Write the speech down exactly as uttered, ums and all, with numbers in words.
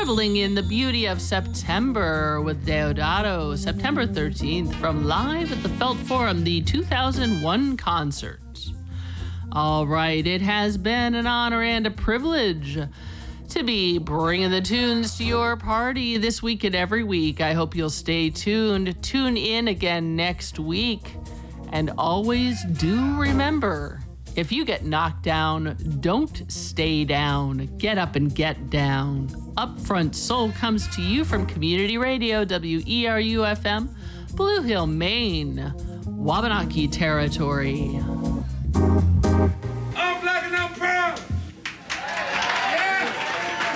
reveling in the beauty of September with Deodato, September thirteenth, from Live at the Felt Forum, the two thousand one concert. All right, it has been an honor and a privilege to be bringing the tunes to your party this week and every week. I hope you'll stay tuned. Tune in again next week. And always do remember, if you get knocked down, don't stay down. Get up and get down. Upfront Soul comes to you from Community Radio, W E R U F M, Blue Hill, Maine, Wabanaki Territory.